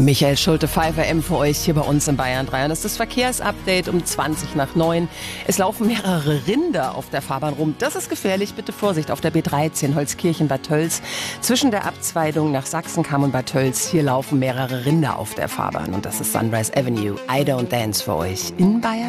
Michael Schulte, 5am für euch hier bei uns in Bayern 3. Und das ist das Verkehrsupdate um 20 nach 9. Es laufen mehrere Rinder auf der Fahrbahn rum. Das ist gefährlich. Bitte Vorsicht auf der B13 Holzkirchen-Bad Tölz. Zwischen der Abzweigung nach Sachsenkamm und Bad Tölz. Hier laufen mehrere Rinder auf der Fahrbahn. Und das ist Sunrise Avenue. I Don't Dance für euch in Bayern